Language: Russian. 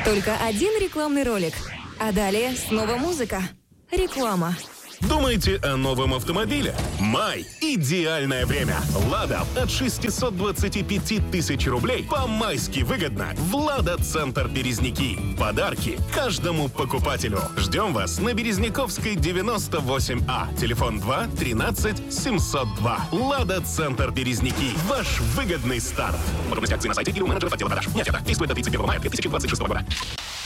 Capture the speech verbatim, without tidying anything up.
Только один рекламный ролик. А далее снова музыка. Реклама. Думаете о новом автомобиле? Май – идеальное время. «Лада» от шестисот двадцати пяти тысяч рублей по-майски выгодно в «Лада-центр Березники». Подарки каждому покупателю. Ждем вас на Березняковской, девяносто восемь А. Телефон два тринадцать семьсот два. «Лада-центр Березники». Ваш выгодный старт. Подробности акции на сайте и у менеджеров отдела продаж. Не оферта. Действует до тридцать первого мая две тысячи двадцать шестого года.